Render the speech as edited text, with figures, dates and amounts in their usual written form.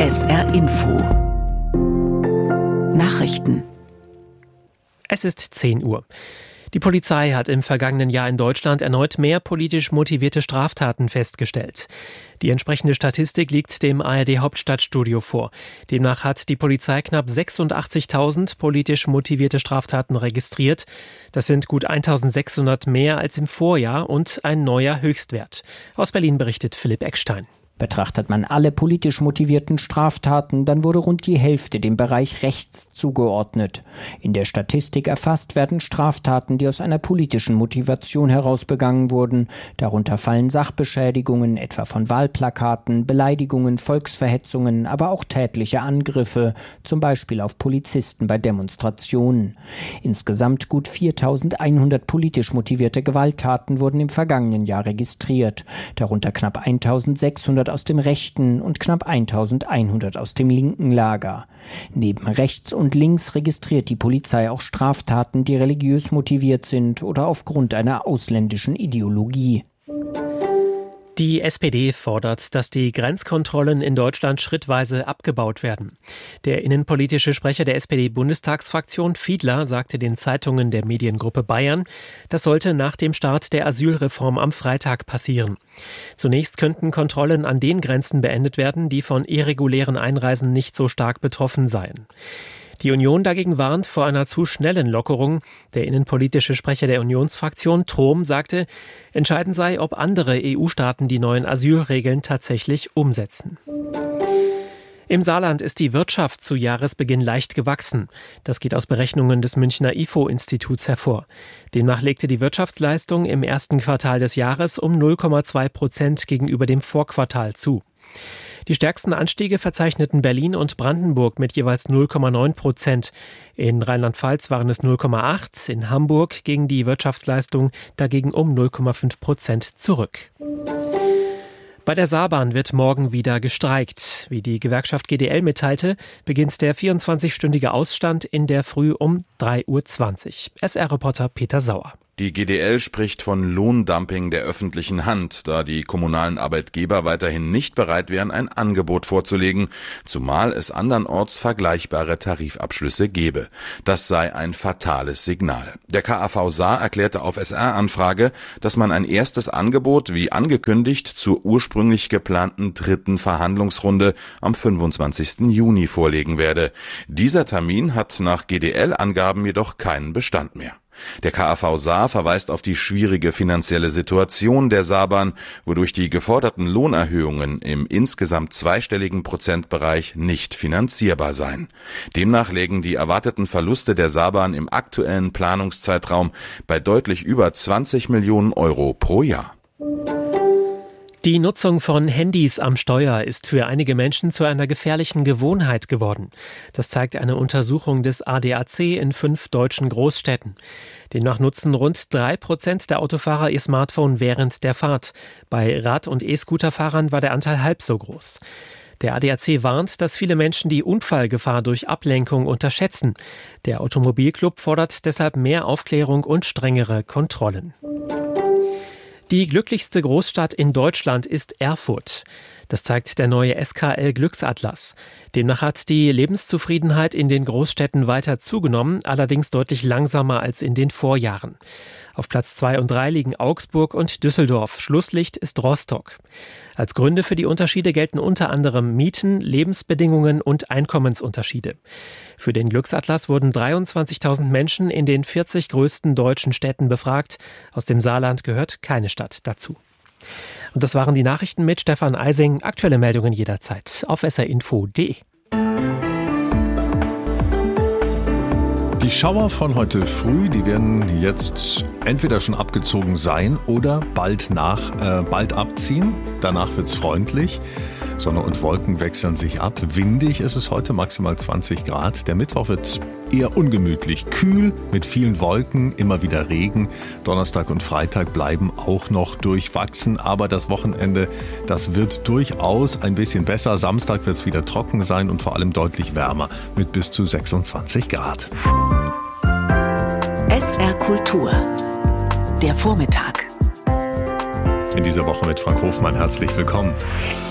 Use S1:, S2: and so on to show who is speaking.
S1: SR Info Nachrichten.
S2: Es ist 10 Uhr. Die Polizei hat im vergangenen Jahr in Deutschland erneut mehr politisch motivierte Straftaten festgestellt. Die entsprechende Statistik liegt dem ARD-Hauptstadtstudio vor. Demnach hat die Polizei knapp 86.000 politisch motivierte Straftaten registriert. Das sind gut 1.600 mehr als im Vorjahr und ein neuer Höchstwert. Aus Berlin berichtet Philipp Eckstein.
S3: Betrachtet man alle politisch motivierten Straftaten, dann wurde rund die Hälfte dem Bereich rechts zugeordnet. In der Statistik erfasst werden Straftaten, die aus einer politischen Motivation heraus begangen wurden. Darunter fallen Sachbeschädigungen, etwa von Wahlplakaten, Beleidigungen, Volksverhetzungen, aber auch tätliche Angriffe, zum Beispiel auf Polizisten bei Demonstrationen. Insgesamt gut 4.100 politisch motivierte Gewalttaten wurden im vergangenen Jahr registriert. Darunter knapp 1.600 aus dem rechten und knapp 1.100 aus dem linken Lager. Neben rechts und links registriert die Polizei auch Straftaten, die religiös motiviert sind oder aufgrund einer ausländischen Ideologie.
S2: Die SPD fordert, dass die Grenzkontrollen in Deutschland schrittweise abgebaut werden. Der innenpolitische Sprecher der SPD-Bundestagsfraktion Fiedler sagte den Zeitungen der Mediengruppe Bayern, das sollte nach dem Start der Asylreform am Freitag passieren. Zunächst könnten Kontrollen an den Grenzen beendet werden, die von irregulären Einreisen nicht so stark betroffen seien. Die Union dagegen warnt vor einer zu schnellen Lockerung. Der innenpolitische Sprecher der Unionsfraktion Trom sagte, entscheidend sei, ob andere EU-Staaten die neuen Asylregeln tatsächlich umsetzen. Im Saarland ist die Wirtschaft zu Jahresbeginn leicht gewachsen. Das geht aus Berechnungen des Münchner IFO-Instituts hervor. Demnach legte die Wirtschaftsleistung im ersten Quartal des Jahres um 0,2% gegenüber dem Vorquartal zu. Die stärksten Anstiege verzeichneten Berlin und Brandenburg mit jeweils 0,9%. In Rheinland-Pfalz waren es 0,8%, in Hamburg ging die Wirtschaftsleistung dagegen um 0,5% zurück. Bei der Saarbahn wird morgen wieder gestreikt. Wie die Gewerkschaft GDL mitteilte, beginnt der 24-stündige Ausstand in der Früh um 3.20 Uhr. SR-Reporter Peter Sauer.
S4: Die GDL spricht von Lohndumping der öffentlichen Hand, da die kommunalen Arbeitgeber weiterhin nicht bereit wären, ein Angebot vorzulegen, zumal es andernorts vergleichbare Tarifabschlüsse gebe. Das sei ein fatales Signal. Der KAV Saar erklärte auf SR-Anfrage, dass man ein erstes Angebot, wie angekündigt, zur ursprünglich geplanten 3. Verhandlungsrunde am 25. Juni vorlegen werde. Dieser Termin hat nach GDL-Angaben jedoch keinen Bestand mehr. Der KAV Saar verweist auf die schwierige finanzielle Situation der Saarbahn, wodurch die geforderten Lohnerhöhungen im insgesamt zweistelligen Prozentbereich nicht finanzierbar seien. Demnach lägen die erwarteten Verluste der Saarbahn im aktuellen Planungszeitraum bei deutlich über 20 Millionen Euro pro Jahr.
S2: Die Nutzung von Handys am Steuer ist für einige Menschen zu einer gefährlichen Gewohnheit geworden. Das zeigt eine Untersuchung des ADAC in 5 deutschen Großstädten. Demnach nutzen rund 3% der Autofahrer ihr Smartphone während der Fahrt. Bei Rad- und E-Scooter-Fahrern war der Anteil halb so groß. Der ADAC warnt, dass viele Menschen die Unfallgefahr durch Ablenkung unterschätzen. Der Automobilclub fordert deshalb mehr Aufklärung und strengere Kontrollen. Die glücklichste Großstadt in Deutschland ist Erfurt. Das zeigt der neue SKL Glücksatlas. Demnach hat die Lebenszufriedenheit in den Großstädten weiter zugenommen, allerdings deutlich langsamer als in den Vorjahren. Auf Platz 2 und 3 liegen Augsburg und Düsseldorf. Schlusslicht ist Rostock. Als Gründe für die Unterschiede gelten unter anderem Mieten, Lebensbedingungen und Einkommensunterschiede. Für den Glücksatlas wurden 23.000 Menschen in den 40 größten deutschen Städten befragt. Aus dem Saarland gehört keine Stadt dazu. Und das waren die Nachrichten mit Stefan Eising. Aktuelle Meldungen jederzeit auf srinfo.de.
S5: Die Schauer von heute früh, die werden jetzt entweder schon abgezogen sein oder bald abziehen. Danach wird's freundlich. Sonne und Wolken wechseln sich ab. Windig ist es heute, maximal 20 Grad. Der Mittwoch wird eher ungemütlich. Kühl, mit vielen Wolken, immer wieder Regen. Donnerstag und Freitag bleiben auch noch durchwachsen. Aber das Wochenende, das wird durchaus ein bisschen besser. Samstag wird es wieder trocken sein und vor allem deutlich wärmer mit bis zu 26 Grad.
S1: SR Kultur. Der Vormittag.
S5: In dieser Woche mit Frank Hofmann. Herzlich willkommen.